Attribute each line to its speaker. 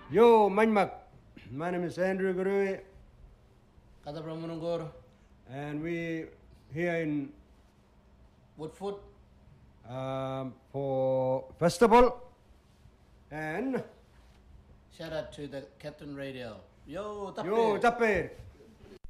Speaker 1: Yo, Manmak. My name is Andrew Gurui,
Speaker 2: Kata Pramunungur,
Speaker 1: and we here in
Speaker 2: Woodfoot,
Speaker 1: for festival, and
Speaker 2: shout out to the Captain Radio. Yo,
Speaker 1: yo,
Speaker 2: Tappe.
Speaker 1: Tape.